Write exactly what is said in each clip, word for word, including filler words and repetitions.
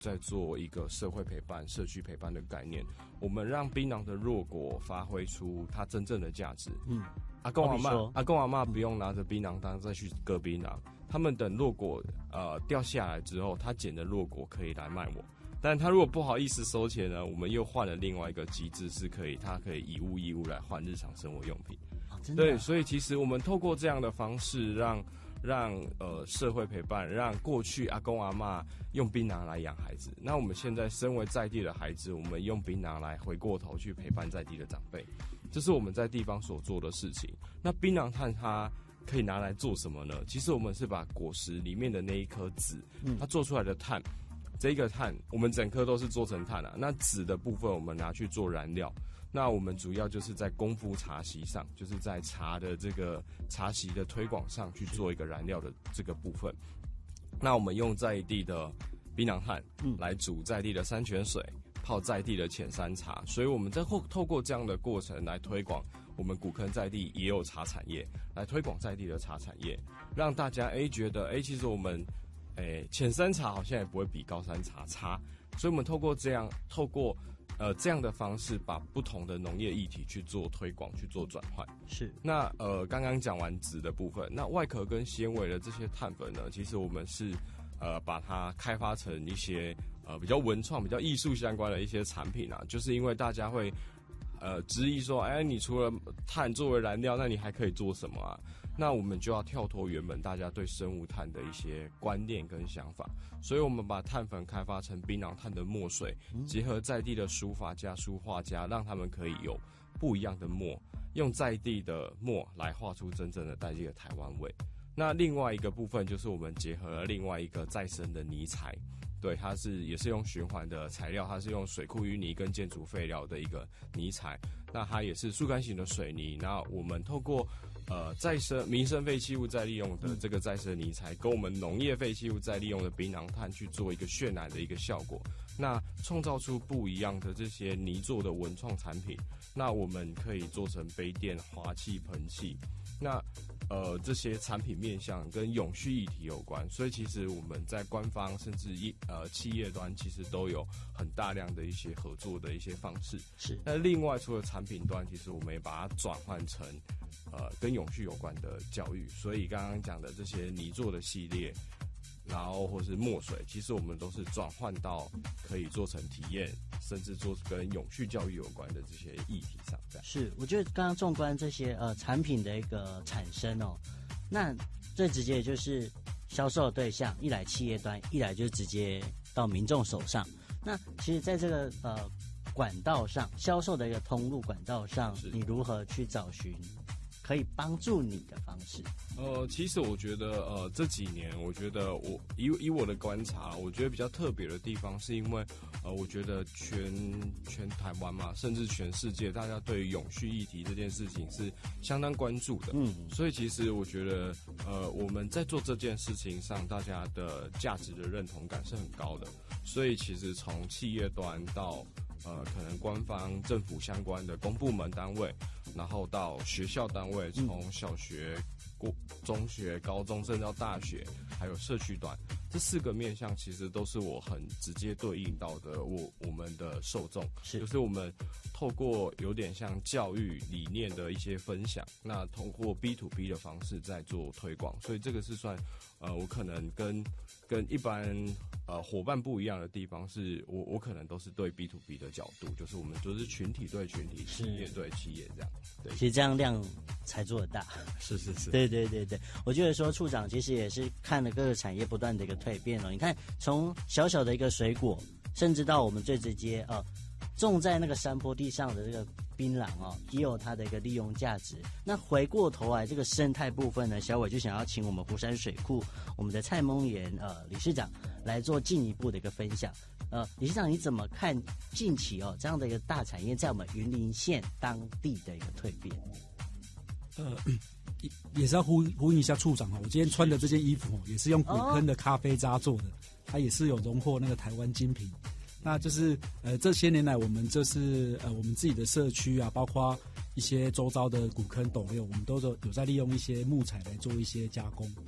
在做一个社会陪伴、社区陪伴的概念，我们让槟榔的弱果发挥出它真正的价值。嗯，阿公阿嬷、阿公阿嬷不用拿着槟榔当再去割槟榔，他们等弱果呃掉下来之后，他捡的弱果可以来卖我。但他如果不好意思收钱呢，我们又换了另外一个机制，是可以他可以以物易物来换日常生活用品。 哦，真的啊？ 对，所以其实我们透过这样的方式让。让呃社会陪伴，让过去阿公阿嬷用槟榔来养孩子，那我们现在身为在地的孩子，我们用槟榔来回过头去陪伴在地的长辈，这是我们在地方所做的事情。那槟榔炭它可以拿来做什么呢？其实我们是把果实里面的那一颗籽，它做出来的炭，这个炭我们整颗都是做成炭啊，那籽的部分我们拿去做燃料。那我们主要就是在功夫茶席上，就是在茶的这个茶席的推广上去做一个燃料的这个部分。那我们用在地的槟榔炭来煮在地的山泉水，泡在地的浅山茶，所以我们在后透过这样的过程来推广我们古坑在地也有茶产业，来推广在地的茶产业，让大家哎觉得哎其实我们哎浅山茶好像也不会比高山茶差，所以我们透过这样透过。呃，这样的方式把不同的农业议题去做推广，去做转换。 是。 那呃，刚刚讲完籽的部分，那外壳跟纤维的这些碳粉呢，其实我们是呃把它开发成一些呃比较文创、比较艺术相关的一些产品啊，就是因为大家会呃质疑说，哎，你除了碳作为燃料，那你还可以做什么啊？那我们就要跳脱原本大家对生物炭的一些观念跟想法，所以我们把碳粉开发成槟榔炭的墨水，结合在地的书法家、书画家，让他们可以有不一样的墨，用在地的墨来画出真正的在地的台湾味。那另外一个部分就是我们结合了另外一个再生的泥材，对，它是也是用循环的材料，它是用水库淤泥跟建筑废料的一个泥材，那它也是速干型的水泥。那我们透过呃再生民生废弃物再利用的这个再生泥材，跟我们农业废弃物再利用的槟榔炭去做一个渲染的一个效果，那创造出不一样的这些泥做的文创产品。那我们可以做成杯垫、花器、盆器。那呃，这些产品面向跟永续议题有关，所以其实我们在官方甚至一呃企业端，其实都有很大量的一些合作的一些方式。 是。 那另外除了产品端，其实我们也把它转换成呃跟永续有关的教育。所以刚刚讲的这些泥做的系列，然后或是墨水，其实我们都是转换到可以做成体验，甚至做跟永续教育有关的这些议题上。 是，我觉得刚刚纵观这些呃产品的一个产生哦，那最直接的就是销售的对象，一来企业端，一来就是直接到民众手上。那其实在这个呃管道上，销售的一个通路管道上，你如何去找寻可以帮助你的方式？ 呃，其实我觉得，呃，这几年，我觉得我以以我的观察，我觉得比较特别的地方，是因为，呃，我觉得全全台湾嘛，甚至全世界，大家对于永续议题这件事情是相当关注的。嗯，所以其实我觉得，呃，我们在做这件事情上，大家的价值的认同感是很高的。所以其实从企业端到呃，可能官方、政府相关的公部门单位，然后到学校单位，从小学、过中学、高中，甚至到大学，还有社区端，这四个面向其实都是我很直接对应到的我我们的受众，是就是我们透过有点像教育理念的一些分享，那通过 B to B 的方式在做推广，所以这个是算呃，我可能跟跟一般呃伙伴不一样的地方是，我我可能都是对 B to B 的角度，就是我们都是群体对群体，企业对企业这样。对， 其实这样量才做得大。 是是是。 对对对对，我觉得说处长其实也是看了各个产业不断的一个蜕变哦。你看，从小小的一个水果，甚至到我们最直接呃种在那个山坡地上的这个槟榔哦，也有它的一个利用价值。那回过头来这个生态部分呢，小伟就想要请我们湖山水库我们的蔡孟妍呃理事长来做进一步的一个分享。呃，理事长你怎么看近期哦这样的一个大产业在我们云林县当地的一个蜕变？ 呃，也是要呼呼应一下处长哈，我今天穿的这件衣服也是用古坑的咖啡渣做的，它也是有荣获那个台湾精品。那就是呃这些年来我们就是呃我们自己的社区啊，包括一些周遭的古坑斗六，我们都有有在利用一些木材来做一些加工。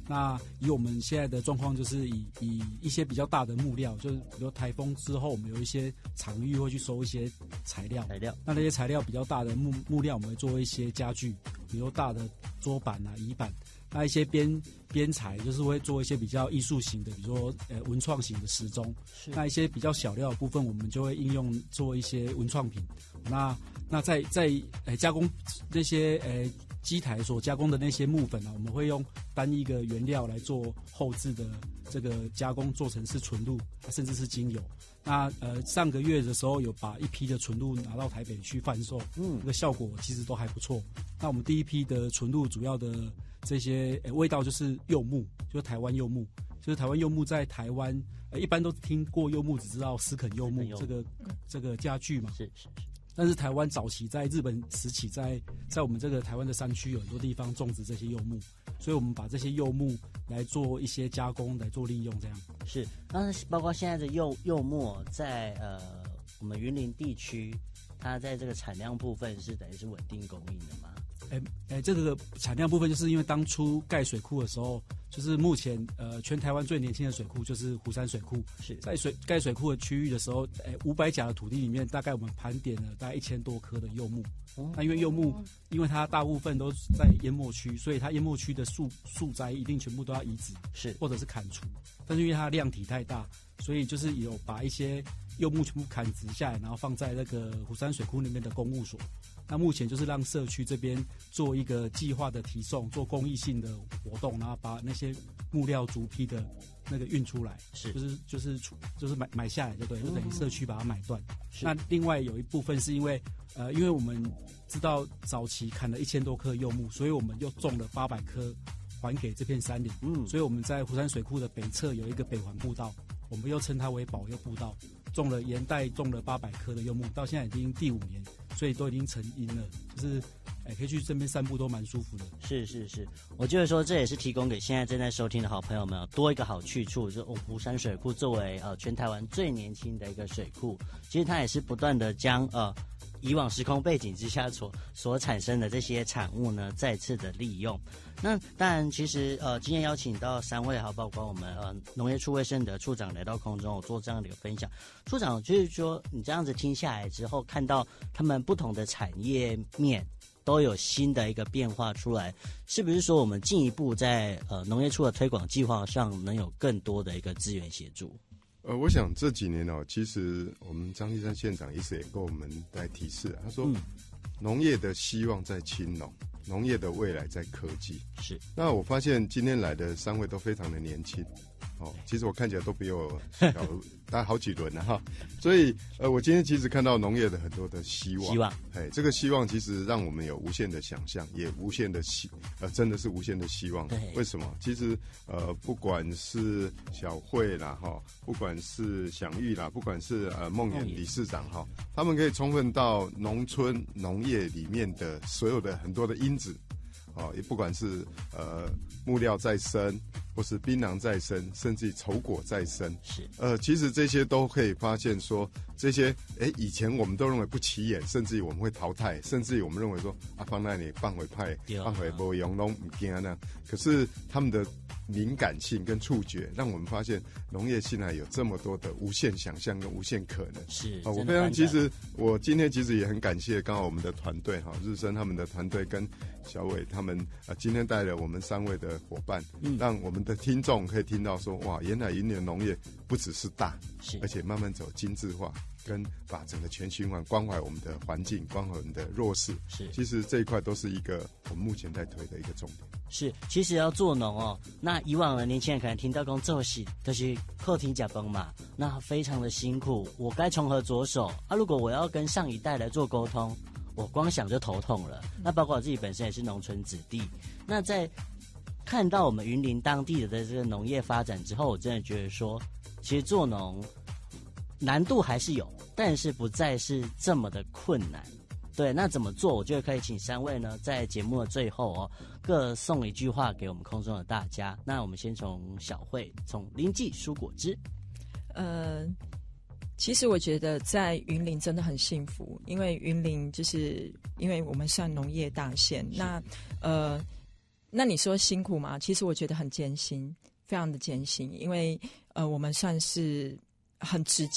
那以我们现在的状况，就是以以一些比较大的木料，就是比如台风之后，我们有一些场域会去收一些材料， 材料。 那那些材料比较大的木木料，我们会做一些家具，比如大的桌板啊、椅板。那一些边边材就是会做一些比较艺术型的，比如说呃文创型的时钟。那一些比较小料的部分，我们就会应用做一些文创品。那那在在呃加工那些呃机台所加工的那些木粉呢、啊，我们会用单一个原料来做后置的这个加工，做成是纯露，甚至是精油。那呃上个月的时候有把一批的纯露拿到台北去贩售，嗯，这个效果其实都还不错。那我们第一批的纯露主要的这些呃味道就是柚木，就是台湾柚木，就是台湾柚木在台湾呃一般都听过柚木，只知道斯肯柚木这个这个家具嘛， 是是是。 但是台湾早期在日本时期在，在在我们这个台湾的山区有很多地方种植这些柚木，所以我们把这些柚木来做一些加工，来做利用，这样是。那包括现在的柚柚木在呃我们云林地区，它在这个产量部分是等于是稳定供应的吗？ 哎哎，这个产量部分就是因为当初盖水库的时候，就是目前呃全台湾最年轻的水库就是湖山水库， 是在水盖水库的区域的时候，哎五百甲的土地里面，大概我们盘点了大概一千多棵的柚木。哦、那因为柚木，因为它大部分都在淹没区，所以它淹没区的树树栽一定全部都要移植， 是或者是砍除。但是因为它量体太大，所以就是有把一些柚木全部砍植下来，然后放在那个湖山水库那边的公务所。那目前就是让社区这边做一个计划的提送，做公益性的活动，然后把那些木料竹坯的那个运出来， 是就是就是就是买买下来就对，就等于社区把它买断。那另外有一部分是因为呃，因为我们知道早期砍了一千多棵柚木，所以我们又种了八百棵还给这片山林。嗯，所以我们在湖山水库的北侧有一个北环步道，我们又称它为保柚步道，种了沿带种了八百棵的柚木，到现在已经第五年。所以都已经成荫了，就是哎，可以去这边散步都蛮舒服的。 是是是，我觉得说这也是提供给现在正在收听的好朋友们多一个好去处，就湖山水库作为呃全台湾最年轻的一个水库，其实它也是不断的将呃以往时空背景之下所所产生的这些产物呢再次的利用。那当然，其实呃，今天邀请到三位，还有包括我们呃农业处卫生的处长来到空中，我做这样的一个分享。处长就是说，你这样子听下来之后，看到他们不同的产业面都有新的一个变化出来，是不是说我们进一步在呃农业处的推广计划上能有更多的一个资源协助？ 呃，我想这几年哦，其实我们张立山县长一直也跟我们在提示，他说，嗯、农业的希望在青农。农业的未来在科技， 是。 那我发现今天来的三位都非常的年轻，哦，其实我看起来都比我小大好几轮了哈。所以呃，我今天其实看到农业的很多的希望， 希望， 哎，这个希望其实让我们有无限的想象，也无限的希，呃，真的是无限的希望。 对， 为什么？其实呃，不管是小慧啦哈，不管是享誉啦，不管是呃梦妍理事长哈，他们可以充分到农村农业里面的所有的很多的因子。哦，也不管是呃木料再生，或是槟榔再生，甚至丑果再生， 是呃，其实这些都可以发现说，这些哎以前我们都认为不起眼，甚至于我们会淘汰，甚至于我们认为说啊放那里放回派，放回不用拢唔惊那，可是他们的敏感性跟触觉，让我们发现农业现在有这么多的无限想象跟无限可能。 是， 哦，我非常其实我今天其实也很感谢刚好我们的团队哈，日升他们的团队跟小伟他们呃今天带了我们三位的伙伴，嗯，让我们的听众可以听到说哇，原来云林农业不只是大， 是， 而且慢慢走精致化。跟把整个全循环关怀我们的环境，关怀我们的弱势， 是， 其实这一块都是一个我们目前在推的一个重点。 是，其实要做农哦，那以往的年轻人可能听到讲做事就是客厅甲崩嘛，那非常的辛苦，我该从何着手啊？如果我要跟上一代来做沟通，我光想就头痛了。那包括我自己本身也是农村子弟，那在看到我们云林当地的这个农业发展之后，我真的觉得说，其实做农难度还是有，但是不再是这么的困难。对，那怎么做？我觉得可以请三位呢，在节目的最后哦，各送一句话给我们空中的大家。那我们先从小慧，从林记蔬果汁。 呃，其实我觉得在云林真的很幸福，因为云林就是因为我们算农业大县，那呃。 那你说辛苦吗？其实我觉得很艰辛，非常的艰辛，因为呃，我们算是很直